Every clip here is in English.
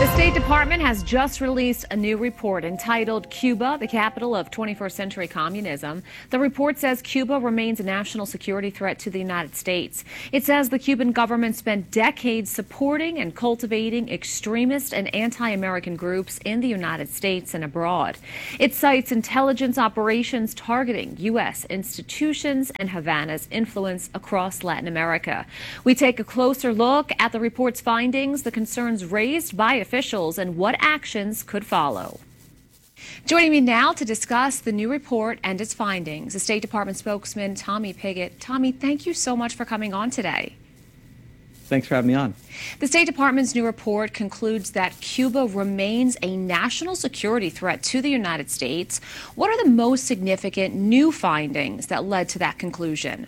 The State Department has just released a new report entitled Cuba, the Capital of 21st Century Communism. The report says Cuba remains a national security threat to the United States. It says the Cuban government spent decades supporting and cultivating extremist and anti-American groups in the United States and abroad. It cites intelligence operations targeting U.S. institutions and Havana's influence across Latin America. We take a closer look at the report's findings, the concerns raised by officials, and what actions could follow. Joining me now to discuss the new report and its findings, the State Department spokesman Tommy Pigott. Tommy, thank you so much for coming on today. Thanks for having me on. The State Department's new report concludes that Cuba remains a national security threat to the United States. What are the most significant new findings that led to that conclusion?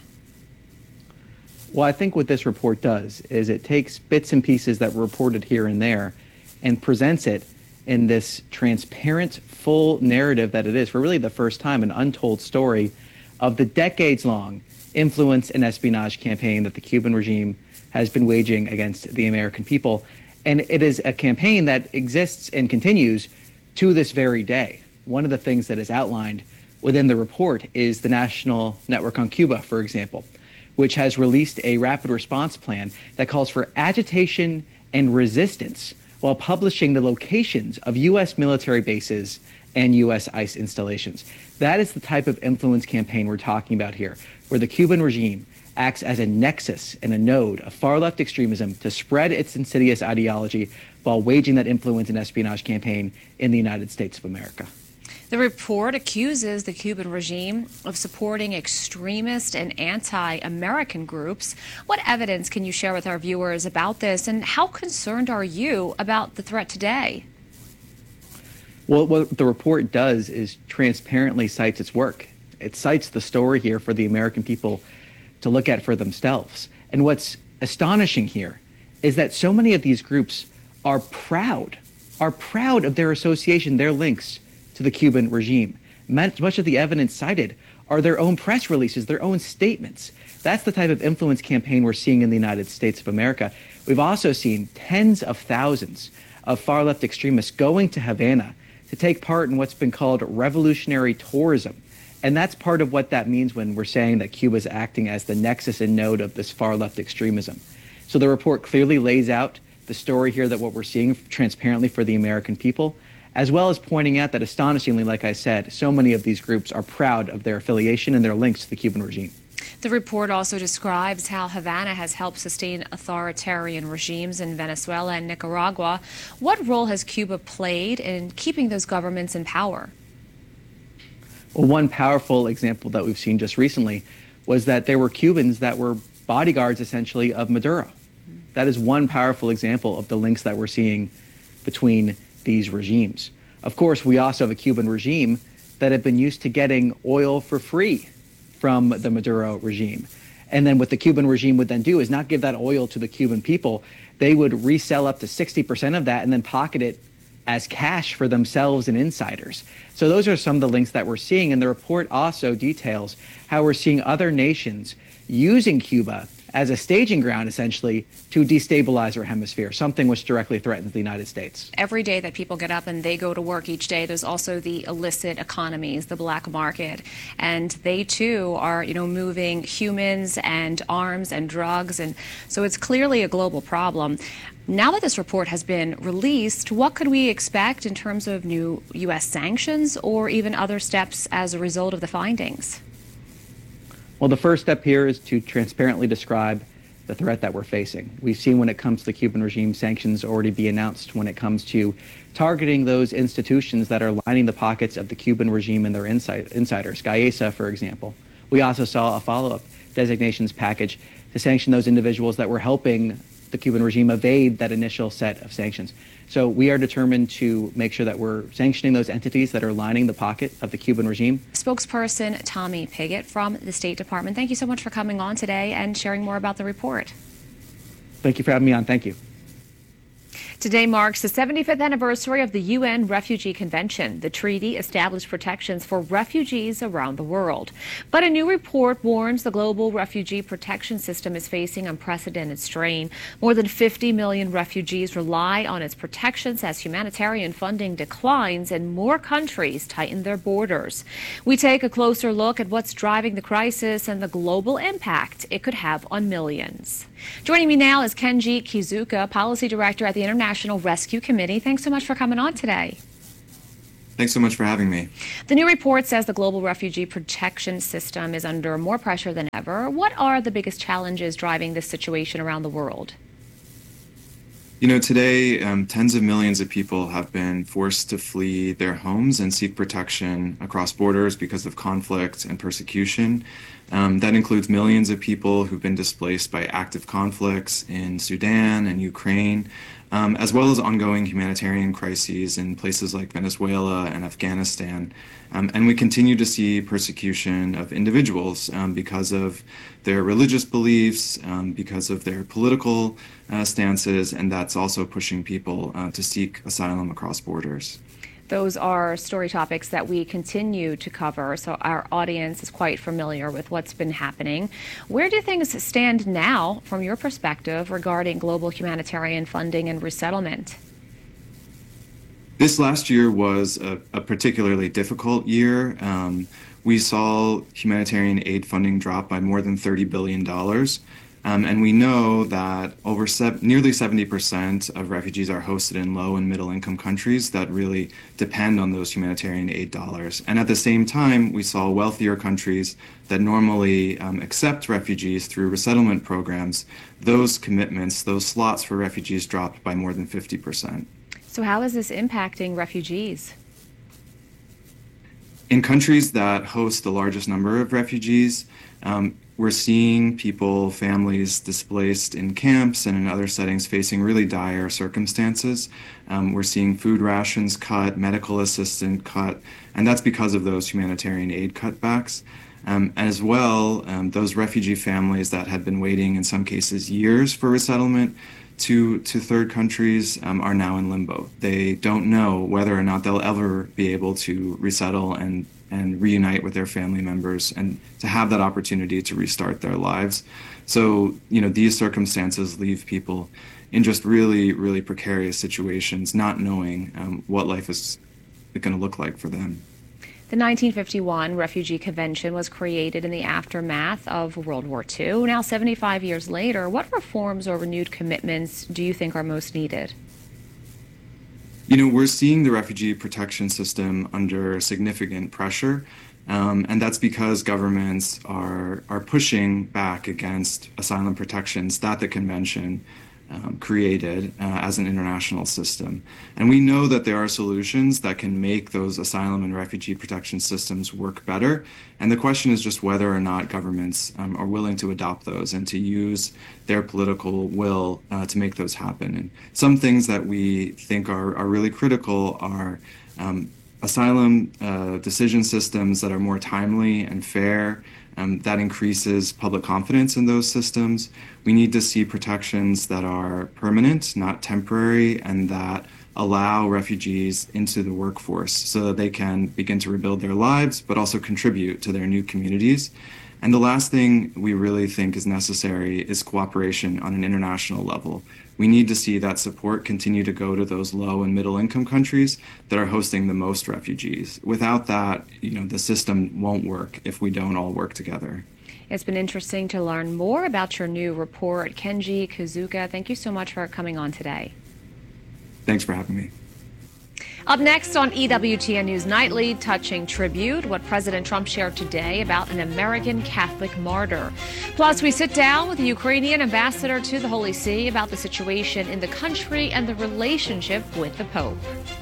Well, I think what this report does is it takes bits and pieces that were reported here and there and presents it in this transparent, full narrative that it is, for really the first time, an untold story of the decades-long influence and espionage campaign that the Cuban regime has been waging against the American people. And it is a campaign that exists and continues to this very day. One of the things that is outlined within the report is the National Network on Cuba, for example, which has released a rapid response plan that calls for agitation and resistance while publishing the locations of U.S. military bases and U.S. ICE installations. That is the type of influence campaign we're talking about here, where the Cuban regime acts as a nexus and a node of far-left extremism to spread its insidious ideology while waging that influence and espionage campaign in the United States of America. The report accuses the Cuban regime of supporting extremist and anti-American groups. What evidence can you share with our viewers about this, and how concerned are you about the threat today? Well, what the report does is transparently cites its work. It cites the story here for the American people to look at for themselves. And what's astonishing here is that so many of these groups are proud of their association, their links to the Cuban regime. Much of the evidence cited are their own press releases, their own statements. That's the type of influence campaign we're seeing in the United States of America. We've also seen tens of thousands of far-left extremists going to Havana to take part in what's been called revolutionary tourism. And that's part of what that means when we're saying that Cuba is acting as the nexus and node of this far-left extremism. So the report clearly lays out the story here that what we're seeing transparently for the American people, as well as pointing out that, astonishingly, like I said, so many of these groups are proud of their affiliation and their links to the Cuban regime. The report also describes how Havana has helped sustain authoritarian regimes in Venezuela and Nicaragua. What role has Cuba played in keeping those governments in power? Well, one powerful example that we've seen just recently was that there were Cubans that were bodyguards, essentially, of Maduro. That is one powerful example of the links that we're seeing between these regimes. Of course, we also have a Cuban regime that have been used to getting oil for free from the Maduro regime. And then what the Cuban regime would then do is not give that oil to the Cuban people. They would resell up to 60% of that and then pocket it as cash for themselves and insiders. So those are some of the links that we're seeing. And the report also details how we're seeing other nations using Cuba as a staging ground, essentially, to destabilize our hemisphere, something which directly threatens the United States. Every day that people get up and they go to work each day, there's also the illicit economies, the black market, and they too are, moving humans and arms and drugs, and so it's clearly a global problem. Now that this report has been released, what could we expect in terms of new U.S. sanctions or even other steps as a result of the findings? Well, the first step here is to transparently describe the threat that we're facing. We've seen when it comes to the Cuban regime, sanctions already be announced when it comes to targeting those institutions that are lining the pockets of the Cuban regime and their insiders, Gaesa, for example. We also saw a follow-up designations package to sanction those individuals that were helping the Cuban regime evade that initial set of sanctions. So we are determined to make sure that we're sanctioning those entities that are lining the pocket of the Cuban regime. Spokesperson Tommy Pigott from the State Department, thank you so much for coming on today and sharing more about the report. Thank you for having me on. Thank you. Today marks the 75th anniversary of the UN Refugee Convention. The treaty established protections for refugees around the world. But a new report warns the global refugee protection system is facing unprecedented strain. More than 50 million refugees rely on its protections as humanitarian funding declines and more countries tighten their borders. We take a closer look at what's driving the crisis and the global impact it could have on millions. Joining me now is Kenji Kizuka, Policy Director at the International Rescue Committee. Thanks so much for coming on today. Thanks so much for having me. The new report says the global refugee protection system is under more pressure than ever. What are the biggest challenges driving this situation around the world? You know, today, tens of millions of people have been forced to flee their homes and seek protection across borders because of conflict and persecution. That includes millions of people who've been displaced by active conflicts in Sudan and Ukraine, as well as ongoing humanitarian crises in places like Venezuela and Afghanistan. And we continue to see persecution of individuals because of their religious beliefs, because of their political stances, and that's also pushing people to seek asylum across borders. Those are story topics that we continue to cover, so our audience is quite familiar with what's been happening. Where do things stand now, from your perspective, regarding global humanitarian funding and resettlement? This last year was a particularly difficult year. We saw humanitarian aid funding drop by more than $30 billion. And we know that nearly 70% of refugees are hosted in low and middle income countries that really depend on those humanitarian aid dollars. And at the same time, we saw wealthier countries that normally accept refugees through resettlement programs. Those commitments, those slots for refugees dropped by more than 50%. So how is this impacting refugees? In countries that host the largest number of refugees, we're seeing people, families displaced in camps and in other settings facing really dire circumstances. We're seeing food rations cut, medical assistance cut, and that's because of those humanitarian aid cutbacks. As well, those refugee families that had been waiting, in some cases, years for resettlement to third countries are now in limbo. They don't know whether or not they'll ever be able to resettle and reunite with their family members and to have that opportunity to restart their lives. So, you know, these circumstances leave people in just really, really precarious situations, not knowing what life is going to look like for them. The 1951 Refugee Convention was created in the aftermath of World War II. Now, 75 years later, what reforms or renewed commitments do you think are most needed? You know, we're seeing the refugee protection system under significant pressure, and that's because governments are pushing back against asylum protections that the convention created as an international system. And we know that there are solutions that can make those asylum and refugee protection systems work better. And the question is just whether or not governments are willing to adopt those and to use their political will to make those happen. And some things that we think are really critical are asylum decision systems that are more timely and fair. That increases public confidence in those systems. We need to see protections that are permanent, not temporary, and that allow refugees into the workforce so that they can begin to rebuild their lives, but also contribute to their new communities. And the last thing we really think is necessary is cooperation on an international level. We need to see that support continue to go to those low and middle income countries that are hosting the most refugees. Without that, you know, the system won't work if we don't all work together. It's been interesting to learn more about your new report. Kenji Kizuka, thank you so much for coming on today. Thanks for having me. Up next on EWTN News Nightly, touching tribute, what President Trump shared today about an American Catholic martyr. Plus, we sit down with the Ukrainian ambassador to the Holy See about the situation in the country and the relationship with the Pope.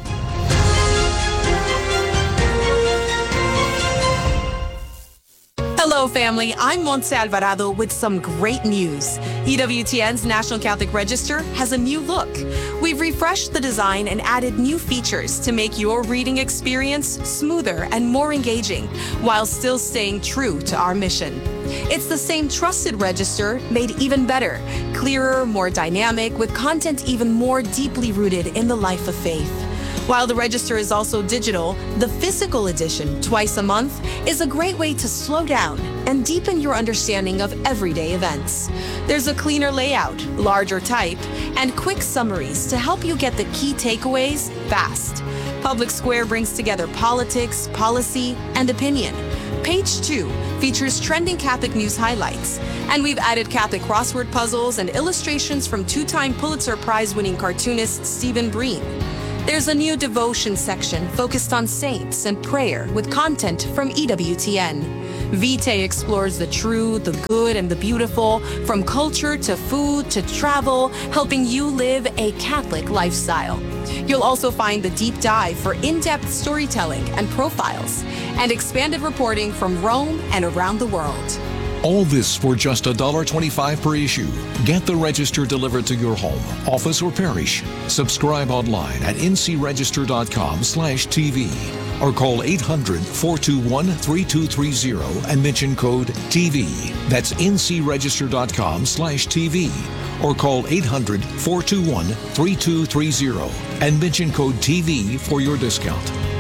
Hello, family. I'm Montse Alvarado with some great news. EWTN's National Catholic Register has a new look. We've refreshed the design and added new features to make your reading experience smoother and more engaging while still staying true to our mission. It's the same trusted Register, made even better, clearer, more dynamic, with content even more deeply rooted in the life of faith. While the Register is also digital, the physical edition, twice a month, is a great way to slow down and deepen your understanding of everyday events. There's a cleaner layout, larger type, and quick summaries to help you get the key takeaways fast. Public Square brings together politics, policy, and opinion. Page 2 features trending Catholic news highlights, and we've added Catholic crossword puzzles and illustrations from two-time Pulitzer Prize-winning cartoonist Stephen Breen. There's a new devotion section focused on saints and prayer with content from EWTN. Vitae explores the true, the good, and the beautiful, from culture to food to travel, helping you live a Catholic lifestyle. You'll also find the deep dive for in-depth storytelling and profiles, and expanded reporting from Rome and around the world. All this for just $1.25 per issue. Get the Register delivered to your home, office, or parish. Subscribe online at ncregister.com/TV or call 800-421-3230 and mention code TV. That's ncregister.com/TV or call 800-421-3230 and mention code TV for your discount.